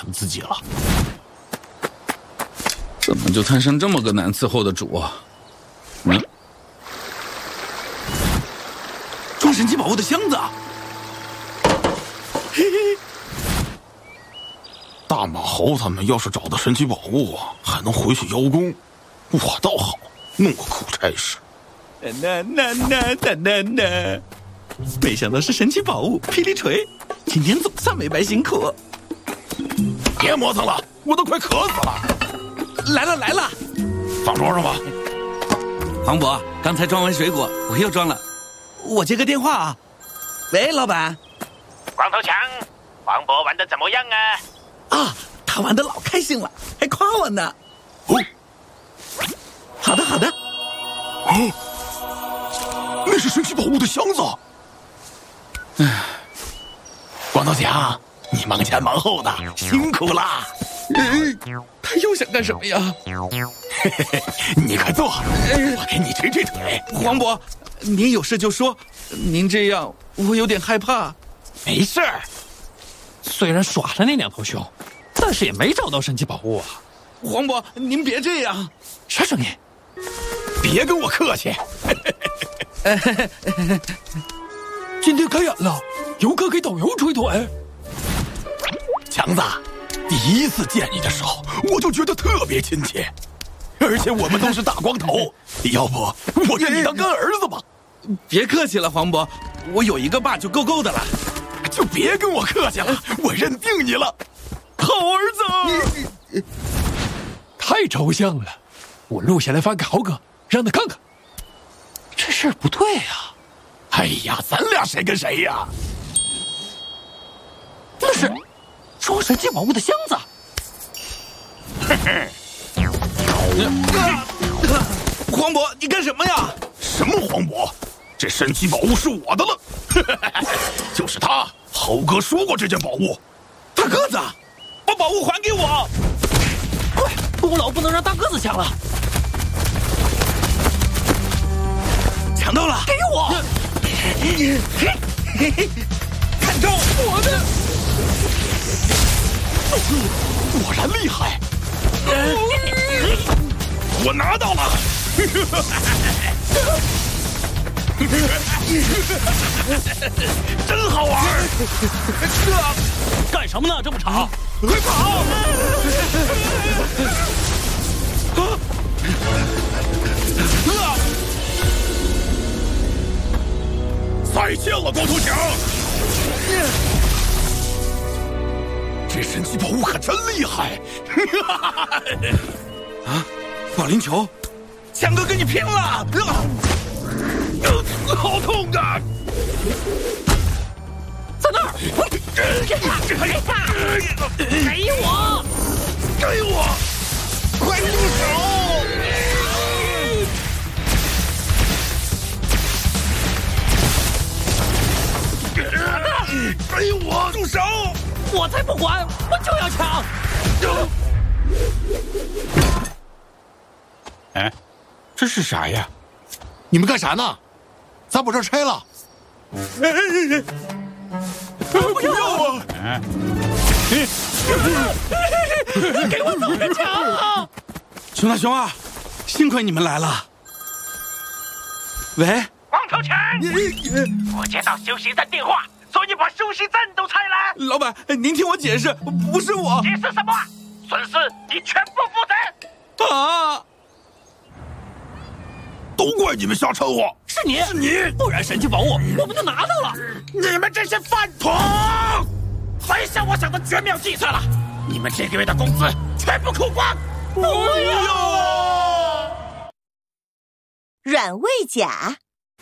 你自己了。 怎么就摊上这么个难伺候的主啊？装神奇宝物的箱子啊！嘿嘿。 大马猴他们要是找到神奇宝物，还能回去邀功，我倒好，弄个苦差事。 那，没想到是神奇宝物霹雳锤，今天总算没白辛苦。 别磨蹭了，我都快渴死了。 来了， 放桌上吧。 黄渤，刚才装完水果，我又装了。我接个电话啊。喂，老板。 光头强，黄渤玩得怎么样啊？ 啊，他玩得老开心了，还夸我呢。 哦， 好的。 哦，那是神奇宝物的箱子。光头强，你忙前忙后的，辛苦啦。 他又想干什么呀？ 你快坐，我给你捶捶腿。 黄渤，您有事就说，您这样我有点害怕。 没事儿。 虽然耍了那2头熊，但是也没找到神奇宝物啊。 黄渤，您别这样。 啥声音？ 别跟我客气。 今天开演了，游客给导游捶腿。 强子，第一次见你的时候，我就觉得特别亲切，而且我们都是大光头，要不我认你当干儿子吧？ 别客气了，黄渤，我有一个爸就够的了。 就别跟我客气了，我认定你了， 好儿子。太抽象了，我录下来发给豪哥，让他看看。这事儿不对呀。 哎呀，咱俩谁跟谁呀？ 那是装神奇宝物的箱子。 黄渤，你干什么呀？ 什么黄渤？这神奇宝物是我的了。就是他，豪哥说过这件宝物。 大个子，把宝物还给我！ 快，功劳不能让大个子抢了。 抢到了， 给我！ 看招！ 我的， 果然厉害！我拿到了！真好玩！ 干什么呢？这么吵！ 快跑！再见了，光头强！这神奇宝物可真厉害！ 啊，保龄球，强哥跟你拼了！ 好痛啊！ 在那儿！给我！ 给我！ 快住手！ 给我！ 住手！ 我才不管，我就要抢！ 哎，这是啥呀？ 你们干啥呢？咱把这拆了！ 不要啊！给我走着抢！ 熊大熊二，幸亏你们来了。喂， 光头强，我接到休息站电话，说你把休息站都拆了。 老板，您听我解释，不是我。 解释什么？损失你全部负责。 啊！ 都怪你们瞎掺和！ 是你，不然神奇宝物我们就拿到了。 你们这些饭桶！还想我想的绝妙计策了！你们这个月的工资全部扣光！ 不要！ 软胃甲。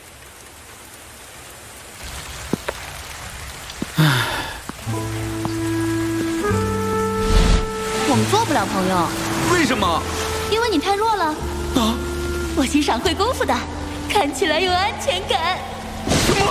我们做不了朋友。 为什么？ 因为你太弱了。 啊！ 我欣赏会功夫的，看起来有安全感。 什么？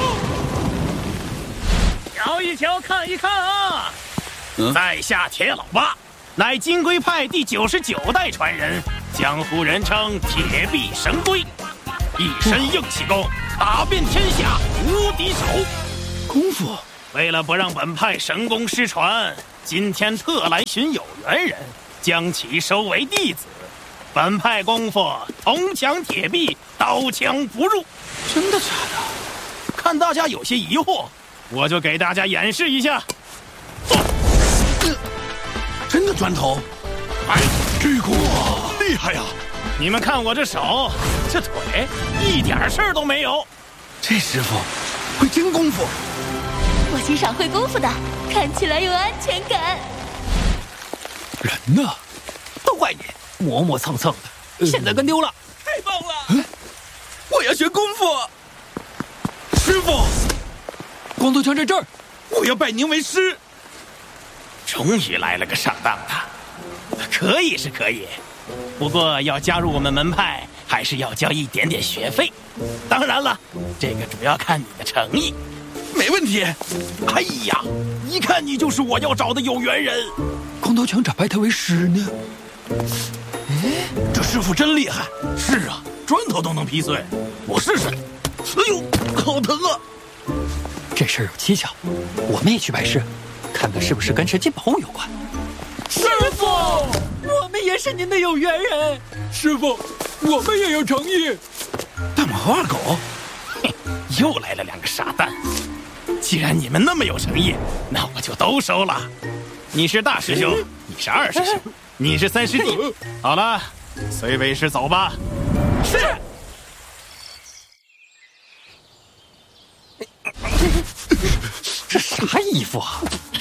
瞧一瞧，看一看啊！在下铁老八，乃金龟派第99代传人，江湖人称铁臂神龟，一身硬气功，打遍天下无敌手。 功夫？ 为了不让本派神功失传， 今天特来寻有缘人，将其收为弟子。本派功夫铜墙铁壁，刀枪不入。 真的假的？ 看大家有些疑惑，我就给大家演示一下。 真的砖头？ 哎， 这个厉害呀！ 你们看我这手，这腿，一点事儿都没有。 这师傅会真功夫。 我欣赏会功夫的，看起来有安全感。 人呢？ 都怪你，磨磨蹭蹭的，现在跟丢了。太棒了！我要学功夫。师傅， 光头强在这儿， 我要拜您为师。 终于来了个上当的，可以是可以，不过要加入我们门派，还是要交一点点学费。当然了，这个主要看你的诚意。 没问题。 哎呀，一看你就是我要找的有缘人。 光头强咋拜他为师呢？ 哎，这师傅真厉害。是啊，砖头都能劈碎。我试试。哎呦，好疼啊！ 这事儿有蹊跷，我们也去拜师，看看是不是跟神奇宝物有关。 师傅，我们也是您的有缘人。 师傅，我们也有诚意。 大马和二狗， 又来了两个傻蛋。既然你们那么有诚意，那我就都收了。你是大师兄，你是二师兄，你是三师弟。好了，随为师走吧。是。 这啥衣服啊？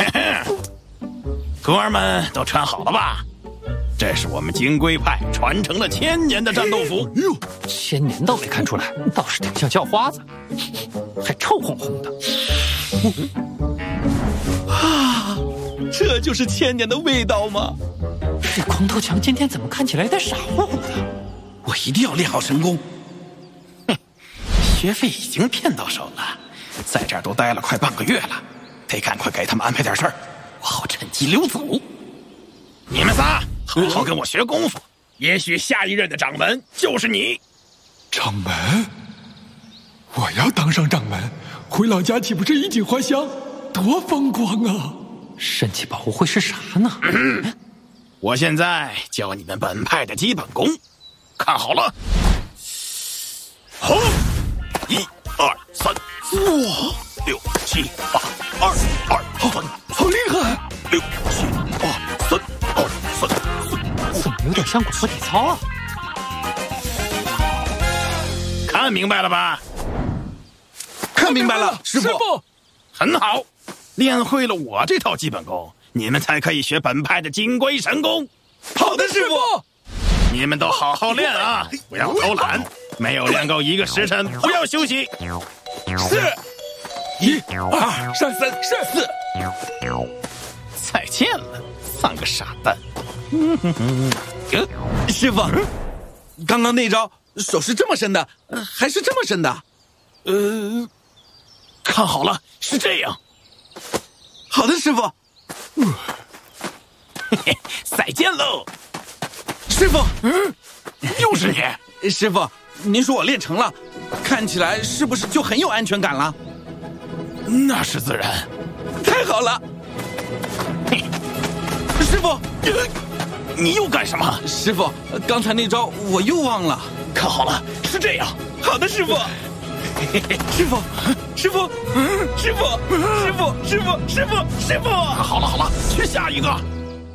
徒儿们都穿好了吧？这是我们金龟派传承了1000年的战斗服。 哟，1000年倒没看出来，倒是挺像叫花子，还臭烘烘的。 啊，这就是1000年的味道吗？ 这光头强今天怎么看起来有点傻乎乎的？ 我一定要练好神功。 学费已经骗到手了，在这儿都待了快半个月了，得赶快给他们安排点事儿，我好趁机溜走。你们仨好好跟我学功夫，也许下一任的掌门就是你。 掌门？我要当上掌门，回老家岂不是衣锦还乡？多风光啊！ 神奇宝物会是啥呢？ 我现在教你们本派的基本功，看好了。好，1、2、3，哇，6、7、8，2、2、3， 好厉害 ！6、7、8、3、2、3、4， 怎么有点像广播体操啊？ 看明白了吧？ 看明白了，师傅。 很好，练会了我这套基本功，你们才可以学本派的金龟神功。 好的，师傅。 你们都好好练啊，不要偷懒。没有练够1个时辰，不要休息。 是。1、2、3、4。 再见了，3个傻蛋。 师傅，刚刚那招手是这么伸的，还是这么伸的？ 看好了，是这样。 好的，师傅。 再见喽， 师傅。 又是你， 师傅，您说我练成了，看起来是不是就很有安全感了？ 那是自然。 太好了。师傅， 你又干什么？ 师傅，刚才那招我又忘了。 看好了，是这样。 好的，师傅。师傅，师傅，师傅，师傅，师傅，师傅，师傅。 好了好了，去下一个。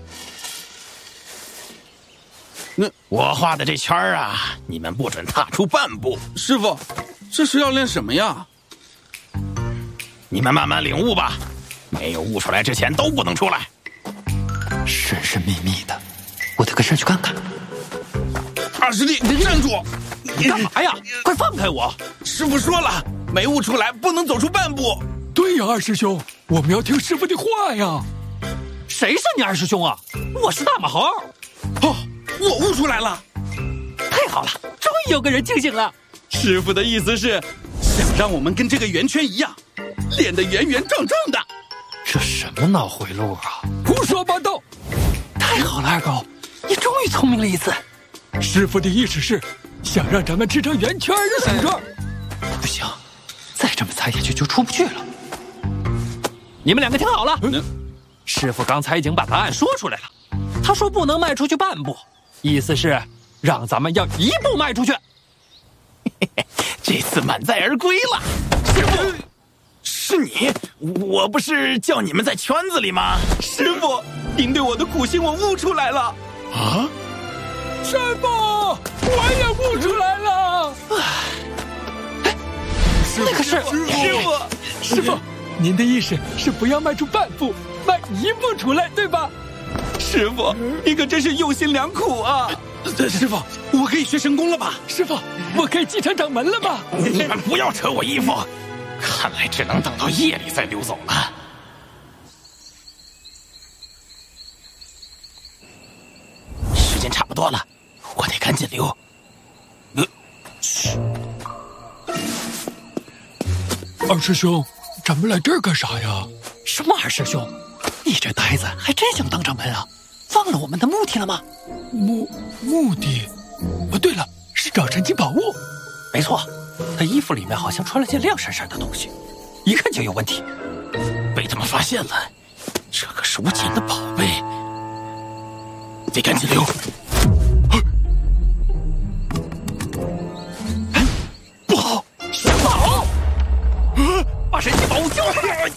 我画的这圈啊，你们不准踏出半步。 师傅，这是要练什么呀？ 你们慢慢领悟吧，没有悟出来之前都不能出来。 神神秘秘的，我得跟上去看看。 二师弟，站住！ 你干嘛呀？快放开我！ 师傅说了，没悟出来不能走出半步。 对呀，二师兄，我们要听师傅的话呀。 谁是你二师兄啊？我是大马猴。 哦，我悟出来了。 太好了，终于有个人清醒了。 师傅的意思是，想让我们跟这个圆圈一样，练得圆圆壮壮的。 这什么脑回路啊！ 胡说八道！ 太好了，二狗，你终于聪明了一次。 师傅的意思是想让咱们吃成圆圈的形状。 不行，再这么猜下去就出不去了。你们两个听好了， 师傅刚才已经把答案说出来了。他说不能迈出去半步，意思是让咱们要一步迈出去。 这次满载而归了。师傅，是你？我不是叫你们在圈子里吗？ 师傅，您对我的苦心我悟出来了。 啊？ 师傅，我也悟出来了。那个是师傅，您的意思是不要迈出半步，迈一步出来，对吧？ 师傅，你可真是用心良苦啊！ 师傅，我可以学神功了吧？ 师傅，我可以继承掌门了吧？ 你们不要扯我衣服，看来只能等到夜里再溜走了。时间差不多了，我得赶紧溜。 二师兄，咱们来这儿干啥呀？ 什么二师兄？你这呆子还真想当掌门啊？忘了我们的目的了吗？ 目的？对了，是找神奇宝物。 没错，他衣服里面好像穿了件亮闪闪的东西，一看就有问题。 被他们发现了，这可是无钱的宝贝，得赶紧溜。不好， 小宝，把神奇宝物交出来！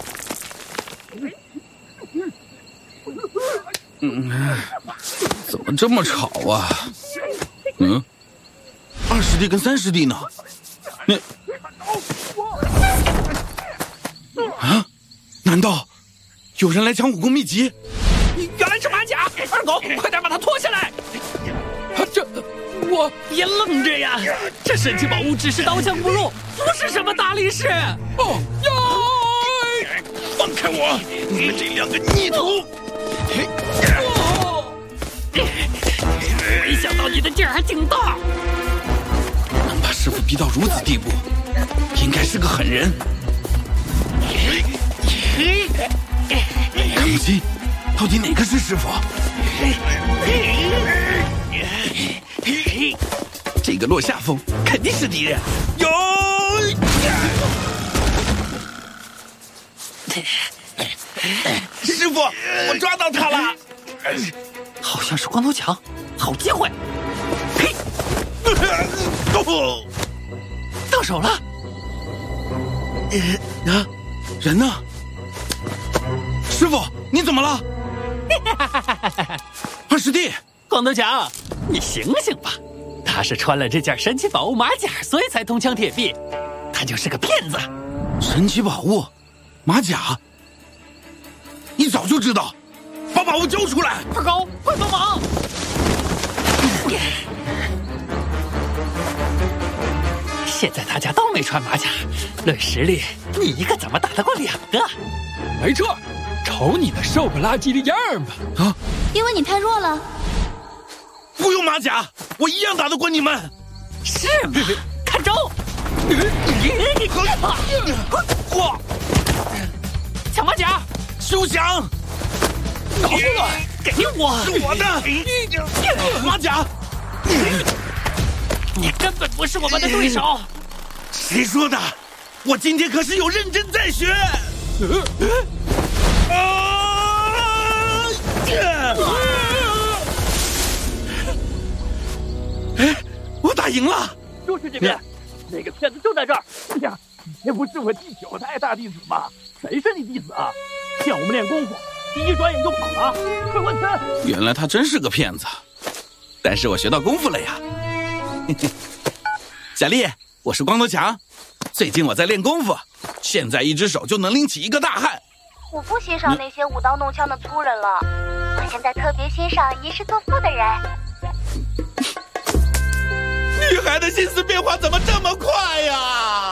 怎么这么吵啊？2师弟跟3师弟呢？难道有人来抢武功秘籍？ 原来是马甲！二狗，快点把他拖下来！ 我别愣着呀！这神奇宝物只是刀枪不入，不是什么大力士。 放开我！你们这2个逆徒！ 没想到你的劲儿还挺大， 能把师傅逼到如此地步，应该是个狠人。看不清，到底哪个是师傅？这个落下风肯定是敌人。有！师傅，我抓到他了！ 好像是光头强，好机会！嘿，到手了！ 人呢？师傅，你怎么了？二师弟， 光头强，你醒醒吧！他是穿了这件神奇宝物马甲，所以才铜枪铁臂，他就是个骗子。 神奇宝物，马甲，你早就知道，把宝物交出来！ 二狗，快帮忙！现在大家都没穿马甲，论实力，你一个怎么打得过2个？ 没错，瞅你那瘦不拉几的样吧！ 因为你太弱了。 不用马甲，我一样打得过你们。 是吗？看招！抢马甲！ 休想！ 搞错了，给我！ 是我的马甲！ 你根本不是我们的对手。 谁说的？我今天可是有认真在学。我打赢了！ 就是这边，那个骗子就在这儿。哎呀，你不是我第9代大弟子吗？谁是你弟子啊？骗我们练功夫，一转眼就跑了。快还钱！ 原来他真是个骗子，但是我学到功夫了呀。小丽，我是光头强，最近我在练功夫，现在一只手就能拎起一个大汉。 我不欣赏那些舞刀弄枪的粗人了，我现在特别欣赏吟诗作赋的人。 女孩的心思变化怎么这么快呀？